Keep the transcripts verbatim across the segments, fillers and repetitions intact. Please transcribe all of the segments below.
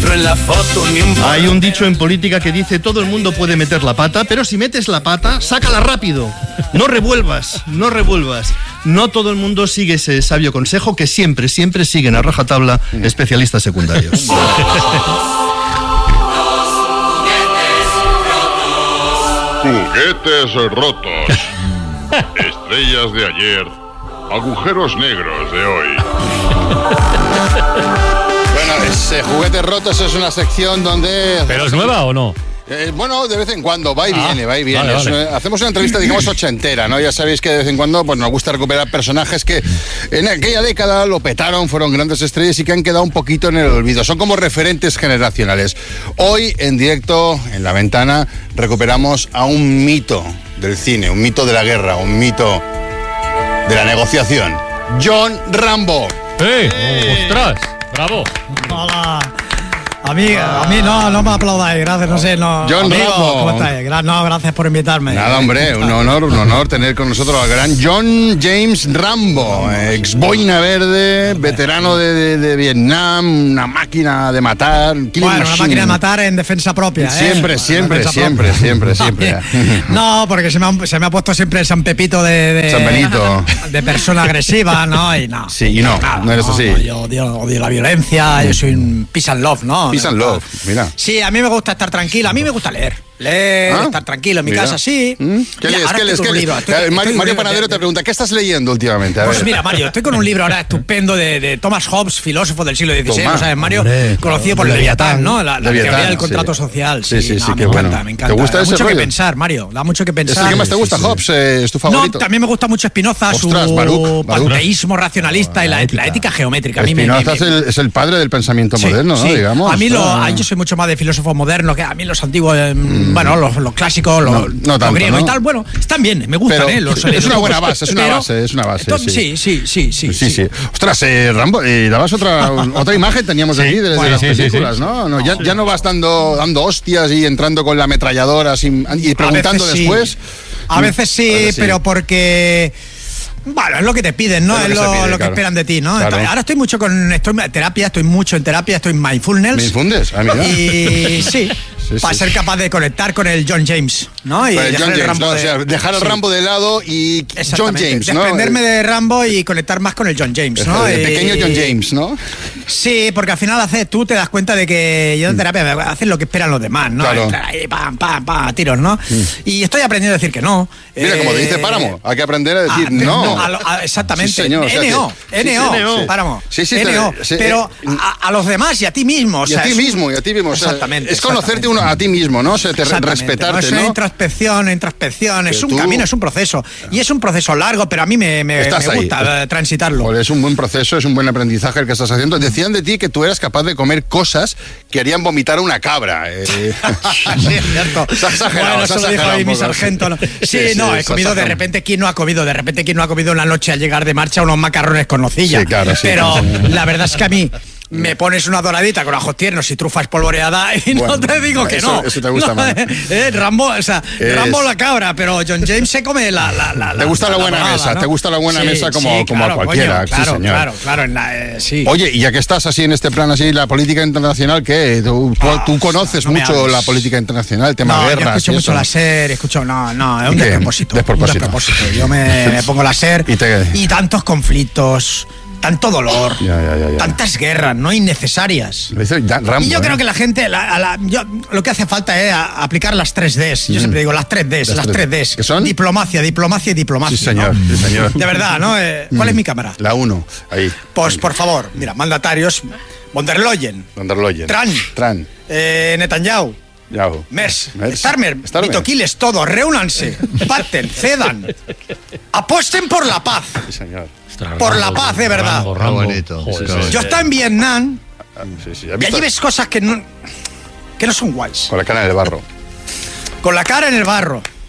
pero en la foto ni un... Hay un dicho en política que dice: todo el mundo puede meter la pata, pero si metes la pata, sácala rápido. No revuelvas, no revuelvas. No todo el mundo sigue ese sabio consejo que siempre, siempre siguen a rajatabla especialistas secundarios. Juguetes rotos. Estrellas de ayer. Agujeros negros de hoy. Bueno, es, eh, Juguetes rotos es una sección donde... ¿Pero es nueva o no? Eh, bueno, de vez en cuando, va y ah, viene, va y viene. Vale, vale. Hacemos una entrevista, digamos, ochentera, ¿no? Ya sabéis que de vez en cuando pues, nos gusta recuperar personajes que en aquella década lo petaron, fueron grandes estrellas y que han quedado un poquito en el olvido. Son como referentes generacionales. Hoy, en directo, en La Ventana, recuperamos a un mito del cine, un mito de la guerra, un mito de la negociación. John Rambo. ¡Eh! ¡Eh! ¡Ostras! ¡Bravo! Hola. A mí, a mí no, no me aplaudáis, gracias, no sé, no. John amigo, Rambo. ¿cómo estáis? Gra- no, gracias por invitarme. Nada, hombre, un honor, un honor tener con nosotros al gran John James Rambo, ex boina verde, veterano de, de, de Vietnam, una máquina de matar. Bueno, una machine. máquina de matar en defensa propia, ¿eh? Siempre, En siempre, defensa siempre, propia. siempre, siempre. No, porque se me, ha, se me ha puesto siempre el San Pepito de, de... San Benito. De persona agresiva, ¿no? Y no. Sí, y no, no eres así. No, yo odio, odio la violencia, yo soy un peace and love, ¿no? Peace and love, mira. Sí, a mí me gusta estar tranquilo, a mí me gusta leer. Leer, ¿Ah? estar tranquilo en mi Mira. casa, sí. ¿Mm? ¿Qué Mira, lees? ahora ¿Qué estoy lees? con ¿Qué un lees? libro, estoy- A ver, estoy Mario, con un Mario libro Panadero de- te pregunta, ¿qué estás leyendo últimamente? A Pues ver. mira, Mario, estoy con un libro ahora estupendo de, de Thomas Hobbes, filósofo del siglo dieciséis, Toma. ¿no sabes, Mario? Hombre, Conocido por claro, el Leviatán, ¿no? La, la Leviatán, teoría del sí. contrato social. Sí, sí, no, sí, me qué encanta, bueno. me encanta. ¿Te gusta da ese mucho rollo? que pensar, Mario, da mucho que ¿Es pensar. el que más te gusta, sí, sí. Hobbes? Eh, ¿Es tu No, favorito? también me gusta mucho Spinoza, Ostras, su Baruch, Baruch. panteísmo racionalista y la, la ética geométrica. A mí me- me- Spinoza me- es, el, es el padre del pensamiento Sí, moderno, ¿no? sí. Digamos. A mí lo, Ah. a- yo soy mucho más de filósofos modernos, que a mí los antiguos, eh, bueno, los, los clásicos, los, No, no los tanto, griegos ¿no? y tal, bueno, están bien, me gustan, Pero ¿eh? Los, es una los- buena base, es una pero- base, es una base, Entonces, sí. sí, sí, sí, sí. Sí, sí. Ostras, eh, Rambo, eh, dabas otra, otra imagen, teníamos Sí, aquí de, de bueno, las sí, sí, películas, sí. ¿no? no ya, ya no vas dando, dando hostias y entrando con la ametralladora sin- y preguntando A veces sí. después. A veces sí, A veces sí. pero porque... Bueno, es lo que te piden, ¿no? Es Es lo que lo, se pide, lo que claro. esperan de ti, ¿no? Claro. Entonces, ahora estoy mucho con... Estoy en terapia, estoy mucho en terapia, estoy en mindfulness. ¿Me infundes? Ah, mira. Y sí, Sí, para sí. ser capaz de conectar con el John James, ¿no? Y Pues dejar John el James, Rambo ¿no? de- O sea, dejar el sí. Rambo de lado y John Exactamente, James, ¿no? desprenderme de Rambo y conectar más con el John James, ¿no? El Y- pequeño John James, ¿no? Sí, porque al final haces, tú te das cuenta de que yo en terapia me- haces lo que esperan los demás, ¿no? Claro. Entrar ahí, pam, pam, pam, a tiros, ¿no? Y estoy aprendiendo a decir que no. Mira, como te dice Eh, Páramo, hay que aprender a decir Ah, no. a lo- a- exactamente. Sí, señor, o sea N O, que- N O, sí, sí, sí. Páramo. Sí, sí, te- N O, sí, pero eh, a, a los demás y a ti mismo. o Y sea, a ti es un- mismo, y a ti mismo. O sea, Exactamente. es conocerte exactamente. uno a ti mismo, ¿no? O sea, te re- Exactamente, respetarte, Es ¿no? una introspección, introspección, es Pero un tú- camino, es un proceso. Y es un proceso largo, pero a mí me, me, Estás me ahí. gusta eh, transitarlo. Joder, es un buen proceso, es un buen aprendizaje el que estás haciendo. Decían de ti que tú eras capaz de comer cosas que harían vomitar a una cabra. eh. Sí, es cierto. Se ha exagerado, Bueno, se ha eso lo dijo exagerado ahí un mi poco. sargento. ¿no? Sí, Sí, sí, no, he se ha comido de exagerado. repente, ¿quién no ha comido? De repente, ¿quién no ha comido una noche al llegar de marcha unos macarrones con nocilla? Sí, claro, sí. Pero la verdad es que a mí me pones una doradita con ajos tiernos y trufa espolvoreada y Bueno, no te digo que eso- no. eso te gusta No, más. eh, eh, Rambo, o sea, Es- Rambo la cabra, pero John James se come la... la, la Te gusta la buena dorada, mesa, ¿no? te gusta la buena Sí, mesa como- sí, como a claro, cualquiera, coño, sí, claro, señor. claro, claro, en la, eh, sí. Oye, y ya que estás así en este plan, así, la política internacional, ¿qué? Tú, tú- Ah, tú conoces no me mucho hables. la política internacional, el tema No, yo guerras escucho y mucho eso. la SER, escucho, no, no, es un ¿Qué? despropósito. Despropósito. Un despropósito. Yo me, me pongo la SER Y te- y tantos conflictos, tanto dolor, Ya, ya, ya, ya. tantas guerras no innecesarias. Lo dice Dan- Rambo, Y yo ¿eh? creo que la gente, la- a la- yo- lo que hace falta es a- aplicar las tres Ds. Yo siempre digo las tres Ds, Las las, tres tres Ds. ¿Qué son? Diplomacia, diplomacia y diplomacia. Sí, señor, ¿no? sí, señor. De verdad, ¿no? Eh, ¿Cuál es mi cámara? La uno, ahí. Pues, por favor, mira, mandatarios, von der Leyen, Van der Leyen. Tran. Tran. eh, Netanyahu, Yao. Mers, Mers. Starmer, Starmer. Vitoquiles, todos, reúnanse, pacten, cedan, apuesten por la paz. Sí, señor. Ostras, Por Rambo, la paz, de verdad. Rambo, Qué Rambo. bonito. Joder, Sí, sí, sí. Yo estaba en Vietnam Ah, sí, sí. ¿Has y visto? allí ves cosas que no, que no son guays. Con la cara en el barro. Con la cara en el barro,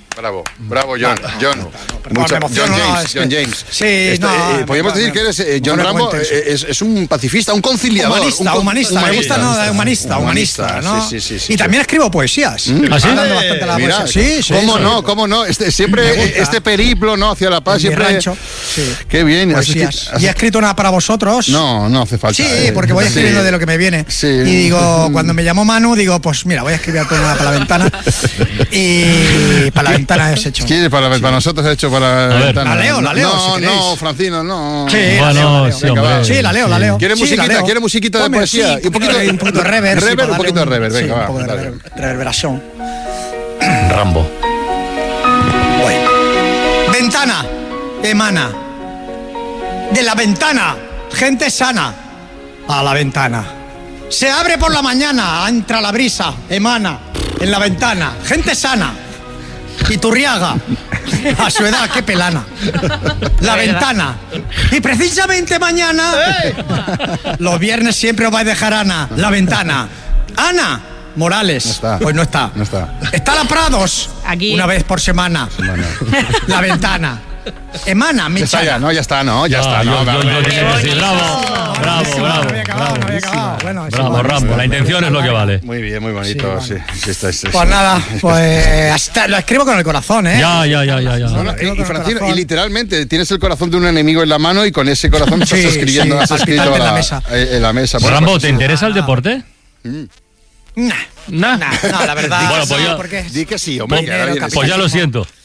Bravo, bravo, John. John, no, perdón, Mucha- me emociono, John no, James. es que- John James. Sí, Este, no, eh, me- podríamos me- decir que eres eh, John me Rambo. cuentes. eh, Es, es un pacifista, un conciliador. Humanista, un con- humanista, me gusta, no, humanista, humanista, ¿no? Sí, sí, sí, sí, y sí. también escribo poesías. ¿Ah, sí? Hablando bastante de la Mira, poesía. Sí, sí. ¿Cómo sí. no? ¿Cómo no? Este, Me siempre gusta. este periplo, ¿no? Hacia la paz, En mi siempre. rancho, sí. Qué bien. ¿Has Poesías. escri- has- Y he escrito una para vosotros. No, no hace falta. Sí, eh. porque voy Sí. escribiendo de lo que me viene. Sí. Y digo, cuando me llamó Manu, digo, pues mira, voy a escribir toda una para la ventana. Y para la ventana es hecho. ¿Quieres para, para nosotros he hecho para la ver. ventana? La leo, la leo, No, si queréis. no, Francino, no. Sí, la Bueno, leo, la leo. sí, Venga, hombre. va. Sí, la leo, la leo. ¿Quiere Sí, la musiquita? leo. ¿Quiere musiquita de Ponme, poesía? sí, Y un poquito de- un poquito de reverb. sí, reverb, para un poquito de darle reverb, sí, venga, un va, poco de dale. rever- reverberación. Rambo. Voy. Ventana. Emana. De la ventana. Gente sana. A la ventana. Se abre por la mañana. Entra la brisa. Emana. En la ventana. Gente sana. Iturriaga. A su edad, qué pelana. La ventana. Y precisamente mañana. Los viernes siempre os vais a dejar Ana. La ventana. Ana Morales. No está. Pues no está. No está. Está la Prados. Aquí. Una vez por semana. Semana. La ventana. Emana, mi Ya está, ya, no, ya está, no, ya está, no. John, va, John, va, John, va. John, sí, bravo, bravo, No bravo, había acabado, no había acabado. Bueno, sí, bravo, bueno, Rambo. La intención es lo que vale. Muy bien, muy bonito, Sí, sí. sí, está, sí, Pues sí. nada, pues hasta lo escribo con el corazón, ¿eh? Ya, ya, ya, ya, ya. No, no, Escribo y, con y el Francino, corazón. y literalmente tienes el corazón de un enemigo en la mano y con ese corazón estás Sí, escribiendo, sí, has escrito palpitante en la la- mesa. eh, en la mesa. Bueno, Rambo, pues, ¿te interesa el deporte? Nah, Nah. nah, no, la verdad. Bueno, pues no, ya- porque Di que sí, hombre. Pues- que ahora vienes. Pues ya lo siento.